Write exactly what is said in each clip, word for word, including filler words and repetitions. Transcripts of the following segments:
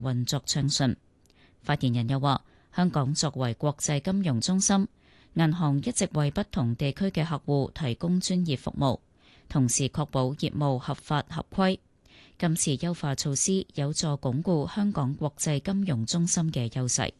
運作暢順。發言人又話，香港作為國際金融中心，銀行一直為不同地區嘅客戶提供專業服務，同時確保業務合法合規。今次優化措施有助鞏固香港國際金融中心嘅優勢。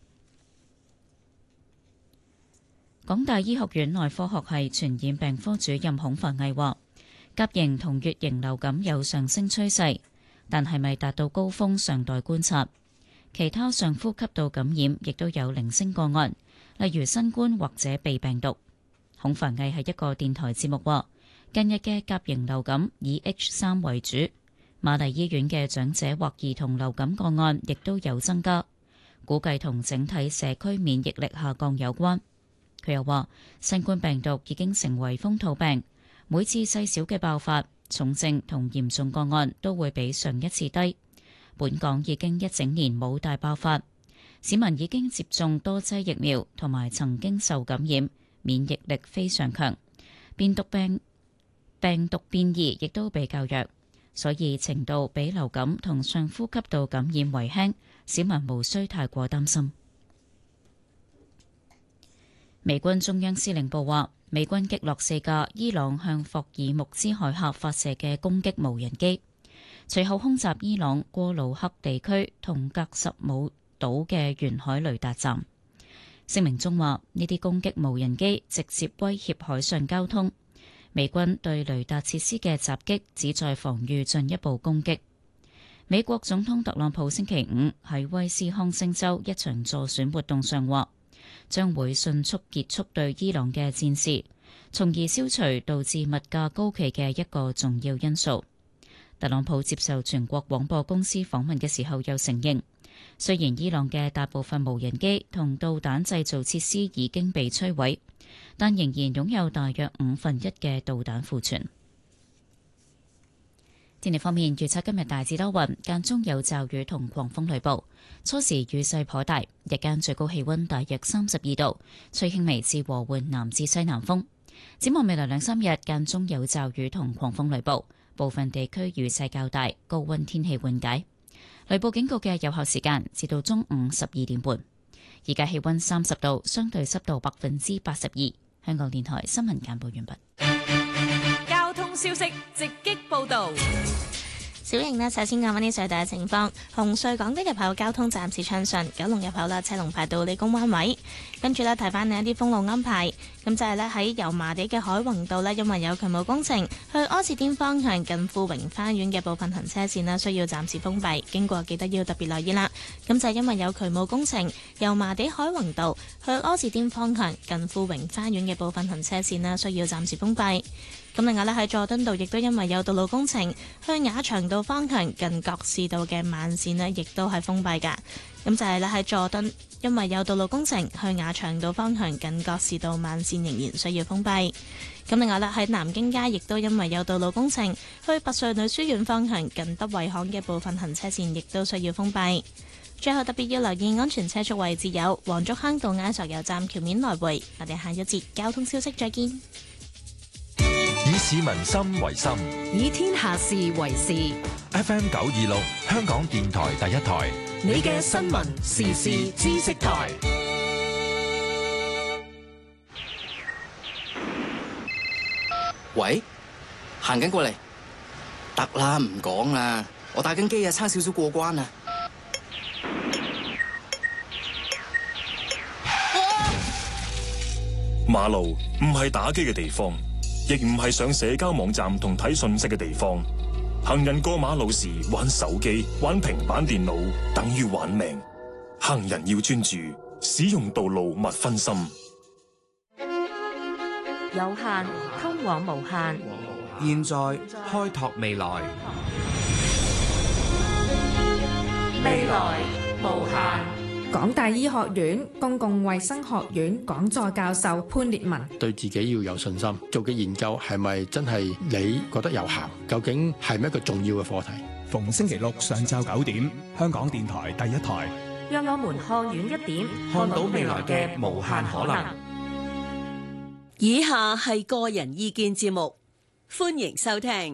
港大醫學院內科學系傳染病科主任孔繁毅話，甲型同乙型流感有上升趨勢，但係咪達到高峰尚待觀察。其他上呼吸道感染亦都有零星個案，例如新冠或者鼻病毒。孔繁毅喺一個電台節目話，近日嘅甲型流感以 H 三 為主，瑪麗醫院嘅長者或兒童流感個案亦都有增加，估計同整體社區免疫力下降有關。佢又話，新冠病毒已經成為風土病，每次細小嘅爆發、重症同嚴重個案都會比上一次低。本港已經一整年冇大爆發，市民已經接種多劑疫苗同埋曾經受感染，免疫力非常強。變毒病病毒變異亦都比較弱，所以程度比流感同上呼吸道感染為輕，市民無需太過擔心。美軍中央司令部話，美軍擊落四架伊朗向霍爾木茲海峽發射嘅攻擊無人機，隨後空襲伊朗過魯克地區同格什姆島嘅沿海雷達站。聲明中話，呢啲攻擊無人機直接威脅海上交通。美軍對雷達設施嘅襲擊旨在防禦進一步攻擊。美國總統特朗普星期五喺威斯康星州一場助選活動上話，將會迅速結束對伊朗嘅戰事，從而消除導致物價高企嘅一個重要因素。特朗普接受全國廣播公司訪問嘅時候又承認，雖然伊朗嘅大部分無人機同導彈製造設施已經被摧毀，但仍然擁有大約五分一嘅導彈庫存。天氣方面，預測今日大致多雲，間中有驟雨同狂風雷暴，初時雨勢頗大，日間最高氣溫大約三十二度，吹輕微至和緩南至西南風。展望未來兩三日，間中有驟雨同狂風雷暴，部分地區雨勢較大，高溫天氣緩解。雷暴警告嘅有效時間至到中午十二點半。而家氣溫三十度，相對濕度百分之八十二。香港電台新聞簡報完畢。 交通消息直擊報道。 小瑩呢，首先講返啲隧道嘅情況。紅隧港島入口交通暫時暢順，九龍入口啦，車龍排到理工灣位。跟住呢，提翻你一啲封路安排。咁就係呢，喺油麻地嘅海泓道呢，因為有渠務工程，去柯士甸方向近富榮花園嘅部分行車線呢，需要暫時封閉，經過記得要特別留意啦。咁就係因為有渠務工程，油麻地海泓道去柯士甸方向近富榮花園嘅部分行車線呢，需要暫時封閉。咁另外咧，喺佐敦道亦都因為有道路工程，去雅翔道方向近覺士道嘅慢線呢，亦都係封閉㗎。咁就係咧，喺佐敦因為有道路工程，去雅翔道方向近覺士道慢線仍然需要封閉。咁另外咧，喺南京街亦都因為有道路工程，去拔萃女書院方向近德惠巷嘅部分行車線亦都需要封閉。最後特別要留意安全車速位置有黃竹坑道埃索油站橋面來回。我哋下一節交通消息再見。 以市民心為心， 以天下事為事。 F M 九二六，香港電台第一台， 你嘅新聞時事知識台。 喂，行緊過嚟，得啦，唔講啦，我打緊機啊，差少少過關啊。 馬路唔係打機嘅地方，亦唔係上社交網站同睇信息嘅地方。行人過馬路時玩手機、玩平板電腦，等於玩命。行人要專注，使用道路勿分心。 有限通往無限， 現在開拓未來， 未來無限。 港大醫學院公共衛生學院講座教授潘烈文： 對自己要有信心，做嘅研究係咪真係你覺得有效？究竟係咪一個重要嘅課題？ 逢星期六上晝九點，香港電台第一台， 讓我們看遠一點，看到未來嘅無限可能。 以下係個人意見節目，歡迎收聽。